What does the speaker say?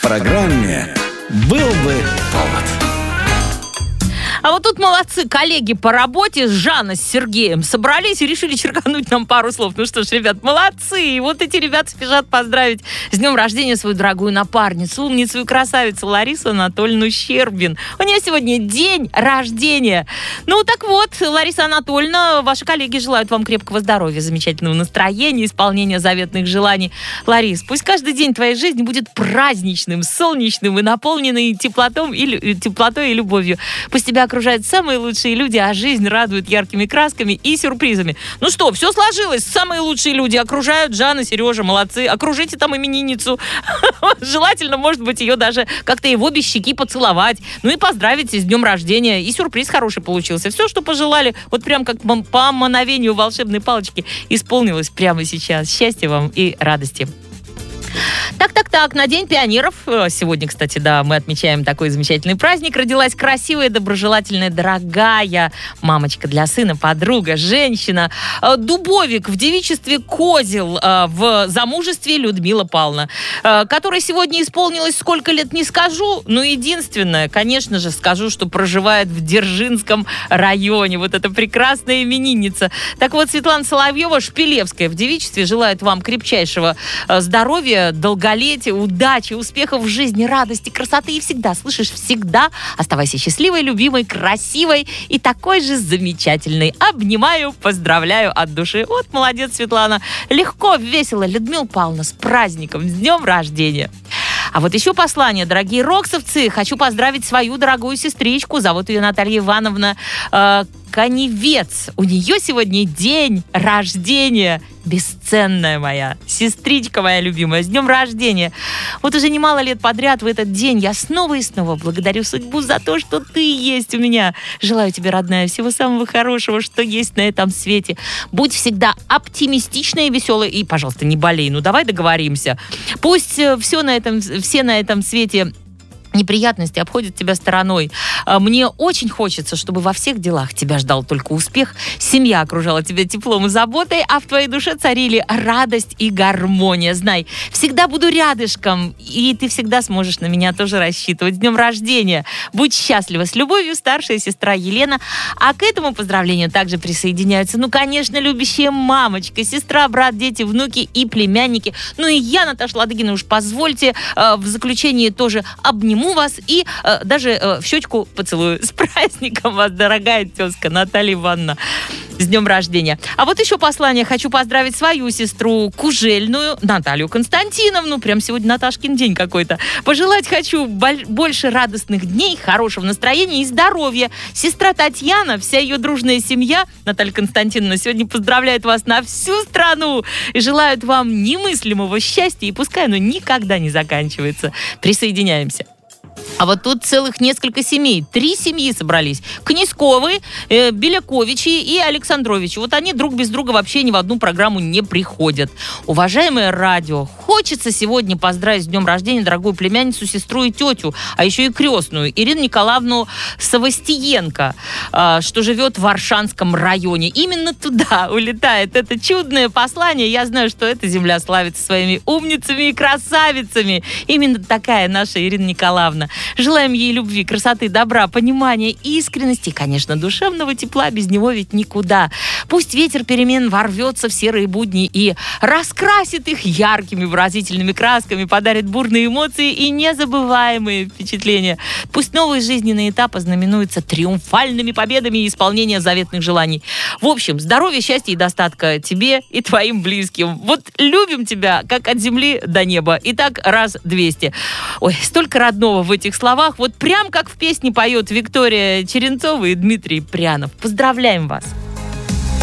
программе «Был бы повод». А вот тут молодцы коллеги по работе, Жанна с Сергеем, собрались и решили черкануть нам пару слов. Ну что ж, ребят, молодцы! И вот эти ребята спешат поздравить с днем рождения свою дорогую напарницу, умницу и красавицу Ларису Анатольевну Щербин. У нее сегодня день рождения. Ну так вот, Лариса Анатольевна, ваши коллеги желают вам крепкого здоровья, замечательного настроения, исполнения заветных желаний. Ларис, пусть каждый день твоей жизни будет праздничным, солнечным и наполненный теплотой и любовью. Пусть тебя окружают самые лучшие люди, а жизнь радует яркими красками и сюрпризами. Ну что, все сложилось. Самые лучшие люди окружают. Жанна, Сережа, молодцы. Окружите там именинницу. Желательно, может быть, ее даже как-то и в обе щеки поцеловать. Ну и поздравить с днем рождения. И сюрприз хороший получился. Все, что пожелали, вот прям как по мановению волшебной палочки, исполнилось прямо сейчас. Счастья вам и радости. Так, на День пионеров. Сегодня, кстати, да, мы отмечаем такой замечательный праздник. Родилась красивая, доброжелательная, дорогая мамочка для сына, подруга, женщина. Дубовик в девичестве Козел, в замужестве Людмила Павловна, которой сегодня исполнилось сколько лет, не скажу, но единственное, конечно же, скажу, что проживает в Дзержинском районе. Вот эта прекрасная именинница. Так вот, Светлана Соловьева, Шпилевская, в девичестве желает вам крепчайшего здоровья, долголетия, удачи, успехов в жизни, радости, красоты и всегда, слышишь, всегда оставайся счастливой, любимой, красивой и такой же замечательной. Обнимаю, поздравляю от души. Вот молодец, Светлана. Легко, весело. Людмила Павловна, с праздником, с днем рождения. А вот еще послание, дорогие роксовцы. Хочу поздравить свою дорогую сестричку. Зовут ее Наталья Ивановна Коневец. У нее сегодня день рождения. Бесценная моя сестричка моя любимая, с днем рождения. Вот уже немало лет подряд в этот день я снова и снова благодарю судьбу за то, что ты есть у меня. Желаю тебе, родная, всего самого хорошего, что есть на этом свете. Будь всегда оптимистичной и веселой. И, пожалуйста, не болей. Ну, давай договоримся. Пусть все на этом свете неприятности обходят тебя стороной. Мне очень хочется, чтобы во всех делах тебя ждал только успех, семья окружала тебя теплом и заботой, а в твоей душе царили радость и гармония. Знай, всегда буду рядышком, и ты всегда сможешь на меня тоже рассчитывать. С днем рождения! Будь счастлива! С любовью, старшая сестра Елена. А к этому поздравлению также присоединяются, ну, конечно, любящая мамочка, сестра, брат, дети, внуки и племянники. Ну и я, Наташа Ладыгина, уж позвольте в заключении тоже обниму вас и даже в щечку поцелую. С праздником вас, дорогая тезка Наталья Ивановна. С днем рождения. А вот еще послание. Хочу поздравить свою сестру Кужельную, Наталью Константиновну. Прям сегодня Наташкин день какой-то. Пожелать хочу больше радостных дней, хорошего настроения и здоровья. Сестра Татьяна, вся ее дружная семья, Наталья Константиновна, сегодня поздравляет вас на всю страну и желают вам немыслимого счастья. И пускай оно никогда не заканчивается. Присоединяемся. А вот тут целых несколько семей. 3 семьи собрались. Князьковы, Беляковичи и Александровичи. Вот они друг без друга вообще ни в одну программу не приходят. Уважаемое радио, хочется сегодня поздравить с днем рождения дорогую племянницу, сестру и тетю, а еще и крестную Ирину Николаевну Савостиенко, что живет в Варшанском районе. Именно туда улетает это чудное послание. Я знаю, что эта земля славится своими умницами и красавицами. Именно такая наша Ирина Николаевна. Желаем ей любви, красоты, добра, понимания, искренности и, конечно, душевного тепла. Без него ведь никуда. Пусть ветер перемен ворвется в серые будни и раскрасит их яркими выразительными красками, подарит бурные эмоции и незабываемые впечатления. Пусть новые жизненные этапы знаменуются триумфальными победами и исполнением заветных желаний. В общем, здоровья, счастья и достатка тебе и твоим близким. Вот любим тебя, как от земли до неба. И так раз 200. Ой, столько родного в этих словах. Вот прям как в песне поет Виктория Черенцова и Дмитрий Прянов. Поздравляем вас!